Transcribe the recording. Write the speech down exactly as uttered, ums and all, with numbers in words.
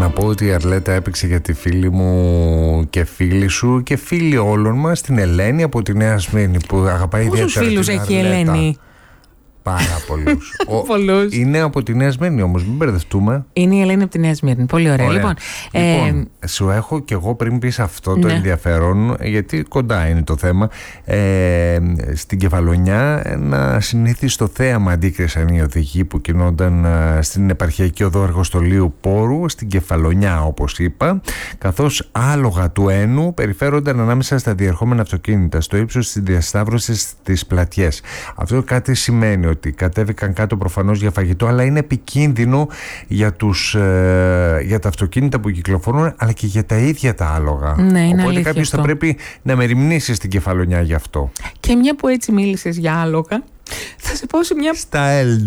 να πω ότι η Αρλέτα έπαιξε για τη φίλη μου και φίλη σου και φίλη όλων μας, την Ελένη από τη Νέα Σμύρνη, που αγαπάει ιδιαίτερα την Αρλέτα. Πόσους φίλους έχει η Ελένη? Πάρα πολλούς. Πολλούς. Είναι από τη Νέα Σμύρνη όμως, μην μπερδευτούμε. Είναι η Ελένη από τη Νέα Σμύρνη. Πολύ ωραία. Ωραία. Λοιπόν, λοιπόν ε, σου έχω και εγώ πριν πεις αυτό το ναι. ενδιαφέρον, γιατί κοντά είναι το θέμα. Ε, στην Κεφαλονιά ένα συνήθιστο θέαμα αντίκρισαν οι οδηγοί που κινούνταν στην επαρχιακή οδό Αργοστολίου Πόρου, στην Κεφαλονιά όπως είπα, καθώς άλογα του ένου περιφέρονταν ανάμεσα στα διερχόμενα αυτοκίνητα στο ύψος της διασταύρωσης στις πλατιές. Αυτό κάτι σημαίνει ότι κατέβηκαν κάτω προφανώς για φαγητό, αλλά είναι επικίνδυνο για, τους, ε, για τα αυτοκίνητα που κυκλοφορούν, αλλά και για τα ίδια τα άλογα. Ναι, είναι Οπότε κάποιος θα πρέπει να μεριμνήσει στην Κεφαλονιά γι' αυτό. Και μια που έτσι μίλησες για άλογα, θα σε πω σε μια... Στα Έλ.